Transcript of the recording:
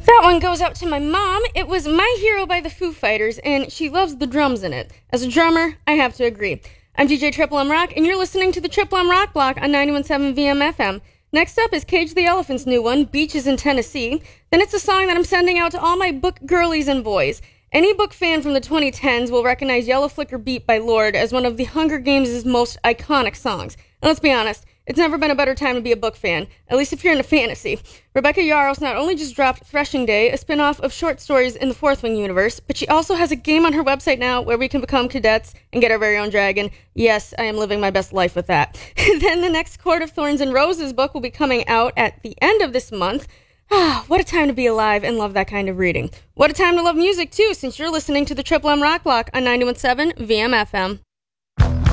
That one goes out to my mom. It was My Hero by the Foo Fighters, and she loves the drums in it. As a drummer, I have to agree. I'm DJ Triple M Rock, and you're listening to the Triple M Rock Block on 91.7 VMFM. Next up is Cage the Elephant's new one, Beaches in Tennessee. Then it's a song that I'm sending out to all my book girlies and boys. Any book fan from the 2010s will recognize Yellow Flicker Beat by Lorde as one of the Hunger Games' most iconic songs. And let's be honest, it's never been a better time to be a book fan, at least if you're into fantasy. Rebecca Yarros not only just dropped Threshing Day, a spin-off of short stories in the Fourth Wing universe, but she also has a game on her website now where we can become cadets and get our very own dragon. Yes, I am living my best life with that. Then the next Court of Thorns and Roses book will be coming out at the end of this month. Ah, what a time to be alive and love that kind of reading. What a time to love music, too, since you're listening to the Triple M Rock Block on 91.7 VMFM.